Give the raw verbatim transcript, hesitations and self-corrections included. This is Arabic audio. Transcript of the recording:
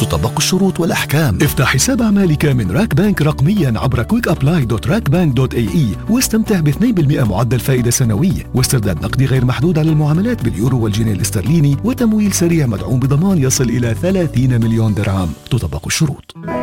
تطبق الشروط والأحكام. افتح حساب أعمالك من راك بانك رقميا عبر كويك أبلاي دوت راك بانك دوت اي اي واستمتع ب اثنين بالمئة معدل فائدة سنوي واسترداد نقدي غير محدود على المعاملات باليورو والجنيه الاسترليني وتمويل سريع مدعوم بضمان يصل إلى ثلاثين مليون درهم. تطبق الشروط.